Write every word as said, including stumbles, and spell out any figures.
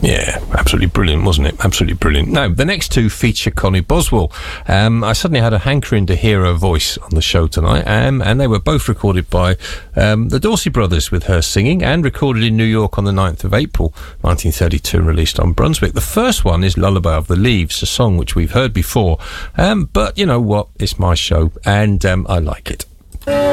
Yeah, absolutely brilliant, wasn't it? Absolutely brilliant. Now, the next two feature Connie Boswell. Um, I suddenly had a hankering to hear her voice on the show tonight, um, and they were both recorded by um, the Dorsey Brothers with her singing, and recorded in New York on the ninth of April nineteen thirty-two and released on Brunswick. The first one is Lullaby of the Leaves, a song which we've heard before, um, but you know what? It's my show, and um, I like it.